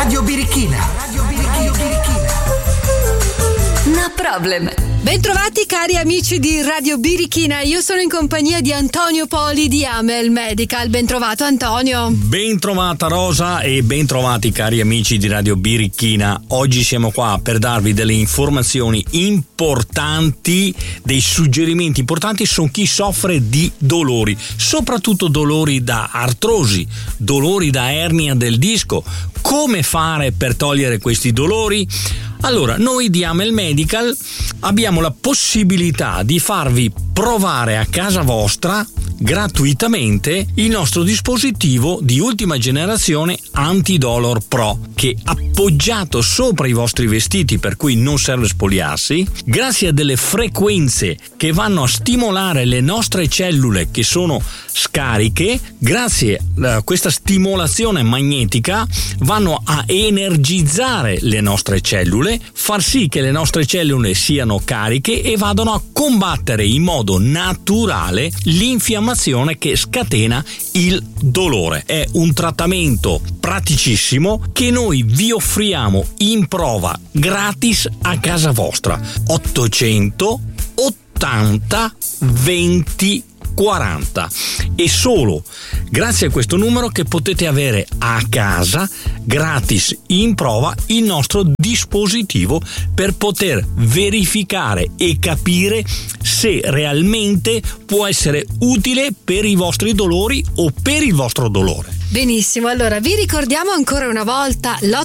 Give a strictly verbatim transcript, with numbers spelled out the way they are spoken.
Radio Birichina. Radio Birichina. No problem. Bentrovati cari amici di Radio Birichina, io sono in compagnia di Antonio Poli di Amel Medical. Bentrovato Antonio. Bentrovata Rosa e bentrovati cari amici di Radio Birichina. Oggi siamo qua per darvi delle informazioni importanti, dei suggerimenti importanti su chi soffre di dolori, soprattutto dolori da artrosi, dolori da ernia del disco. Come fare per togliere questi dolori? Allora, noi di Amel Medical abbiamo la possibilità di farvi provare a casa vostra gratuitamente il nostro dispositivo di ultima generazione Anti-Dolor Pro, che appoggiato sopra i vostri vestiti, per cui non serve spogliarsi, grazie a delle frequenze che vanno a stimolare le nostre cellule che sono scariche, grazie a questa stimolazione magnetica vanno a energizzare le nostre cellule, far sì che le nostre cellule siano cariche e vadano a combattere in modo naturale l'infiammazione che scatena il dolore. È un trattamento praticissimo che noi vi offriamo in prova gratis a casa vostra. ottocento ottanta venti quaranta. E solo grazie a questo numero che potete avere a casa gratis in prova il nostro dispositivo per poter verificare e capire se realmente può essere utile per i vostri dolori o per il vostro dolore. Benissimo, allora vi ricordiamo ancora una volta